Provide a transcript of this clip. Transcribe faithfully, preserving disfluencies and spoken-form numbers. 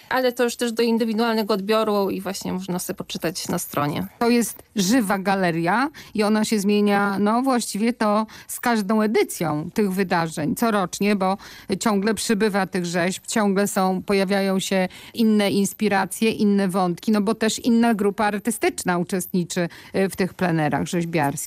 ale to już też do indywidualnego odbioru i właśnie można sobie poczytać na stronie. To jest żywa galeria i ona się zmienia, no właściwie to z każdą edycją tych wydarzeń corocznie, bo ciągle przybywa tych rzeźb, ciągle są, pojawiają się inne inspiracje, inne wątki, no bo też inna grupa artystyczna uczestniczy w tych plenerach rzeźbiarskich.